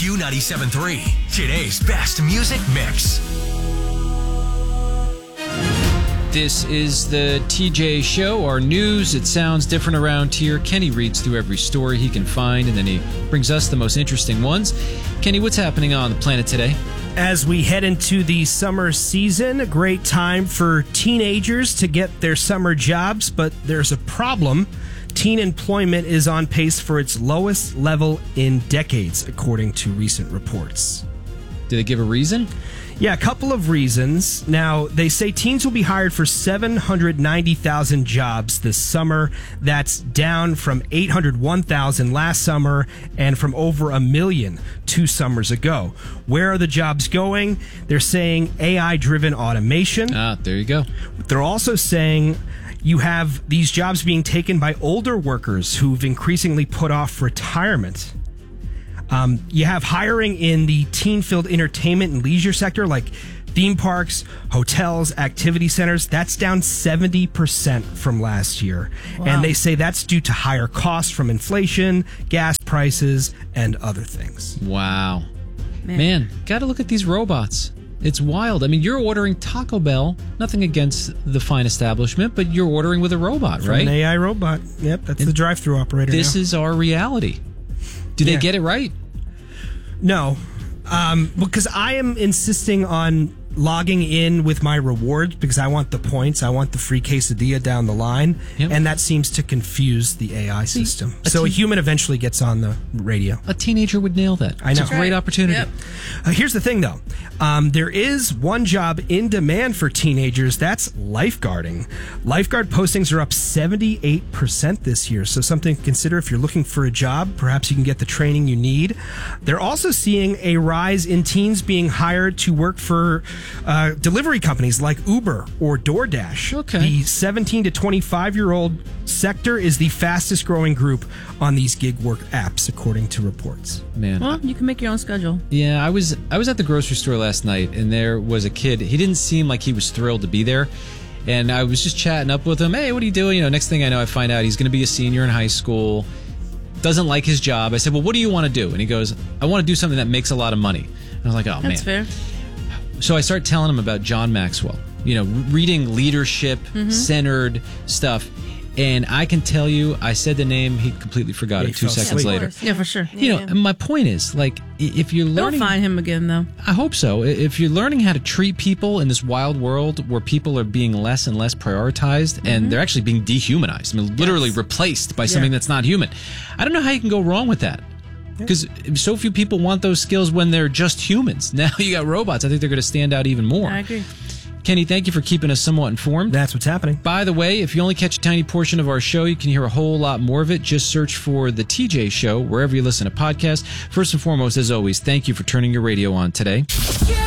Q97.3, today's best music mix. This is the TJ Show, our news. It sounds different around here. Kenny reads through every story he can find, and then he brings us the most interesting ones. Kenny, what's happening on the planet today? As we head into the summer season, a great time for teenagers to get their summer jobs, but there's a problem. Teen employment is on pace for its lowest level in decades, according to recent reports. Did they give a reason? Yeah, a couple of reasons. Now, they say teens will be hired for 790,000 jobs this summer. That's down from 801,000 last summer and from over 1 million 2 summers ago. Where are the jobs going? They're saying AI-driven automation. There you go. They're also saying you have these jobs being taken by older workers who've increasingly put off retirement. You have hiring in the teen-filled entertainment and leisure sector, like theme parks, hotels, activity centers. That's down 70% from last year. Wow. And they say that's due to higher costs from inflation, gas prices, and other things. Wow. Man, got to look at these robots. It's wild. I mean, you're ordering Taco Bell, nothing against the fine establishment, but you're ordering with a robot, right? An AI robot. Yep, that's the drive-thru operator. This is our reality. Do they get it right? No, because I am insisting on logging in with my rewards because I want the points. I want the free quesadilla down the line, and that seems to confuse the AI system. So a human eventually gets on the radio. A teenager would nail that. I know. It's a great opportunity. Yep. Here's the thing, though. There is one job in demand for teenagers. That's lifeguarding. Lifeguard postings are up 78% this year, so something to consider if you're looking for a job. Perhaps you can get the training you need. They're also seeing a rise in teens being hired to work for delivery companies like Uber or DoorDash. Okay. The 17 to 25-year-old sector is the fastest growing group on these gig work apps, according to reports. Man. Well, you can make your own schedule. Yeah, I was at the grocery store last night, and there was a kid. He didn't seem like he was thrilled to be there. And I was just chatting up with him. Hey, what are you doing? You know, next thing I know, I find out he's going to be a senior in high school. Doesn't like his job. I said, well, what do you want to do? And he goes, I want to do something that makes a lot of money. And I was like, oh, That's man. fair. So I started telling him about John Maxwell, you know, reading leadership-centered stuff. And I can tell you, I said the name, he completely forgot it 2 seconds later. Yeah, for sure. You know, and my point is, like, if you're learning... They'll find him again, though. I hope so. If you're learning how to treat people in this wild world where people are being less and less prioritized and they're actually being dehumanized, I mean, literally replaced by something that's not human, I don't know how you can go wrong with that. Because so few people want those skills when they're just humans. Now you got robots. I think they're going to stand out even more. I agree. Kenny, thank you for keeping us somewhat informed. That's what's happening. By the way, if you only catch a tiny portion of our show, you can hear a whole lot more of it. Just search for The TJ Show wherever you listen to podcasts. First and foremost, as always, thank you for turning your radio on today.